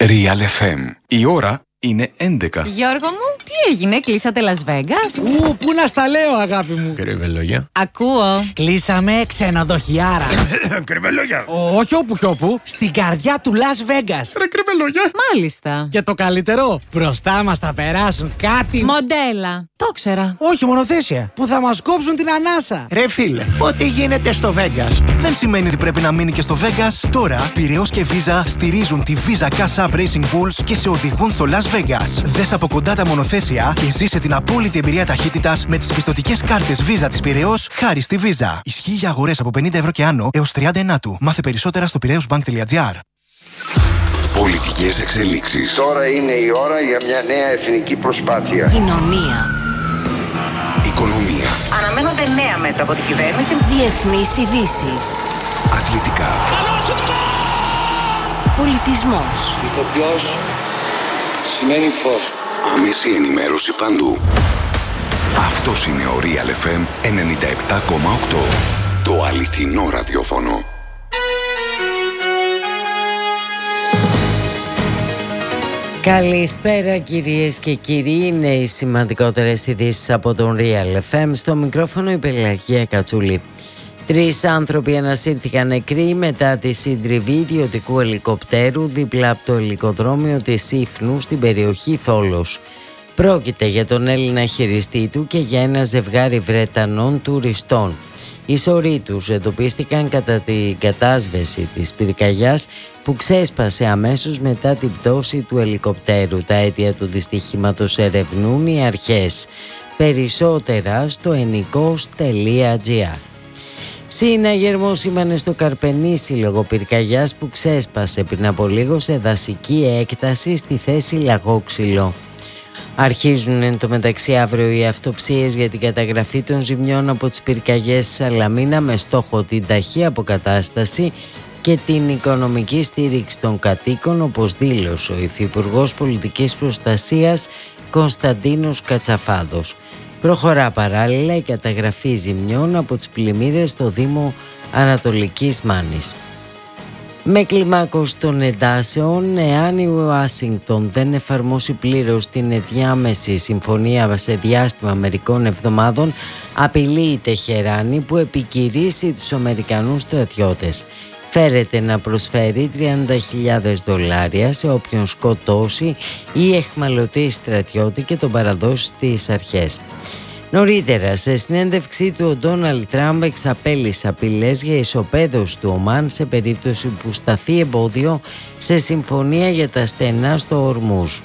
Real FM. Η ώρα είναι 11. Γιώργο μου, τι έγινε, κλείσατε Las Vegas? Πού να στα λέω, αγάπη μου. Κρυβελόγια. Ακούω. Κλείσαμε ξενοδοχιάρα. Κρυβελόγια. Όχι όπου κι όπου, στην καρδιά του Las Vegas. Ρε κρυβελόγια. Μάλιστα. Και το καλύτερο, μπροστά μας θα περάσουν κάτι. Μοντέλα. Το ξέρα. Όχι, μονοθέσια. Που θα μας κόψουν την ανάσα. Ρε φίλε, ό,τι γίνεται στο Vegas δεν σημαίνει ότι πρέπει να μείνει και στο Vegas. Τώρα, Πειραιώς και Visa στηρίζουν τη Visa Cash App Racing Bulls και σε οδηγούν στο Las Vegas. Δες από κοντά τα μονοθέσια και ζήσε την απόλυτη εμπειρία ταχύτητας με τις πιστωτικές κάρτες Visa της Πειραιώς χάρη στη Visa. Ισχύει για αγορές από 50 ευρώ και άνω έως 39 του. Μάθε περισσότερα στο piraeusbank.gr. Πολιτικές εξελίξεις. Τώρα είναι η ώρα για μια νέα εθνική προσπάθεια. Κοινωνία. Οικονομία. Αναμένονται νέα μέτρα από την κυβέρνηση. Διεθνείς ειδήσεις. Αθλητικά. Πολιτισμός. Ηθοποιός σημαίνει φως. Άμεση ενημέρωση παντού. Αυτός είναι ο Real FM 97,8. Το αληθινό ραδιόφωνο. Καλησπέρα κυρίες και κύριοι, είναι οι σημαντικότερες ειδήσεις από τον Real FM. Στο μικρόφωνο η Πελαγία Κατσούλη. 3 άνθρωποι ανασύρθηκαν νεκροί μετά τη συντριβή ιδιωτικού ελικοπτέρου δίπλα από το ελικοδρόμιο της Ήφνου στην περιοχή Θόλος. Πρόκειται για τον Έλληνα χειριστή του και για ένα ζευγάρι Βρετανών τουριστών. Οι σωροί τους εντοπίστηκαν κατά την κατάσβεση της πυρκαγιάς που ξέσπασε αμέσως μετά την πτώση του ελικοπτέρου. Τα αίτια του δυστυχήματος ερευνούν οι αρχές. Περισσότερα στο ennikos.gr. Συναγερμό σήμανε στο Καρπενήσι λόγω πυρκαγιάς που ξέσπασε πριν από λίγο σε δασική έκταση στη θέση Λαγόξυλο. Αρχίζουν εν τω μεταξύ αύριο οι αυτοψίες για την καταγραφή των ζημιών από τις πυρκαγιές Σαλαμίνα με στόχο την ταχύ αποκατάσταση και την οικονομική στήριξη των κατοίκων, όπως δήλωσε ο Υφυπουργός Πολιτικής Προστασίας Κωνσταντίνος Κατσαφάδος. Προχωρά παράλληλα η καταγραφή ζημιών από τις πλημμύρες στο Δήμο Ανατολικής Μάνης. Με κλιμάκωση των εντάσεων, εάν η Ουάσιγκτον δεν εφαρμόσει πλήρως την ενδιάμεση συμφωνία σε διάστημα μερικών εβδομάδων, απειλεί η Τεχεράνη που επικηρύσει τους Αμερικανούς στρατιώτες. Φέρεται να προσφέρει $30,000 σε όποιον σκοτώσει ή εχμαλωτήσει στρατιώτη και τον παραδώσει στις αρχές. Νωρίτερα, σε συνέντευξή του, ο Ντόναλντ Τραμπ εξαπέλυσε απειλές για ισοπαίδωση του Ομάν σε περίπτωση που σταθεί εμπόδιο σε συμφωνία για τα στενά στο Ορμούζ.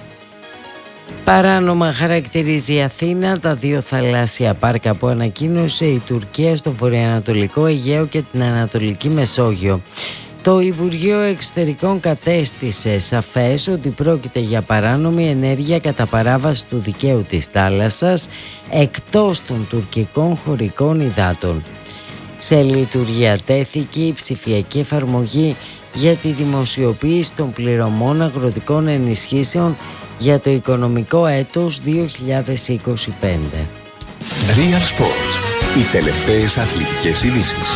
Παράνομα χαρακτηρίζει η Αθήνα τα 2 θαλάσσια πάρκα που ανακοίνωσε η Τουρκία στο βορειοανατολικό Αιγαίο και την Ανατολική Μεσόγειο. Το Υπουργείο Εξωτερικών κατέστησε σαφές ότι πρόκειται για παράνομη ενέργεια κατά παράβαση του δικαίου της θάλασσας εκτός των τουρκικών χωρικών υδάτων. Σε λειτουργία τέθηκε η ψηφιακή εφαρμογή για τη δημοσιοποίηση των πληρωμών αγροτικών ενισχύσεων για το οικονομικό έτος 2025. Real Sports. Οι τελευταίες αθλητικές ειδήσεις.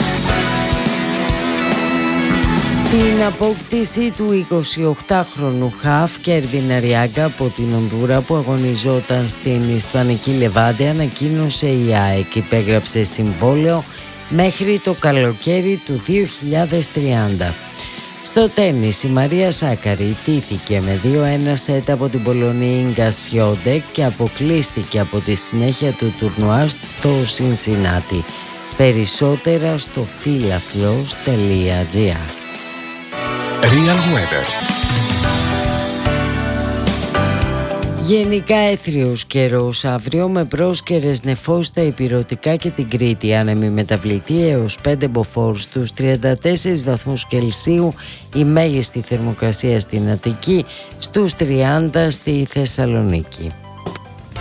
Την απόκτηση του 28χρονου χαφ Κέρβιν Αριάγκα από την Ονδούρα που αγωνιζόταν στην Ισπανική Λεβάντε ανακοίνωσε η ΑΕΚ. Υπέγραψε συμβόλαιο μέχρι το καλοκαίρι του 2030. Στο τένις η Μαρία Σάκαρη ιτήθηκε με 2-1 σετ από την Πολωνία Ίγκα Σφιόντεκ και αποκλείστηκε από τη συνέχεια του τουρνουά στο Σινσινάτι. Περισσότερα στο filaflos.gr. Real Weather. Γενικά έθριος καιρός αύριο με πρόσκαιρες νεφώσεις στα Ηπειρωτικά και την Κρήτη. Άνεμη μεταβλητή έως 5 μποφόρ στους 34 βαθμούς Κελσίου η μέγιστη θερμοκρασία στην Αττική, στους 30 στη Θεσσαλονίκη.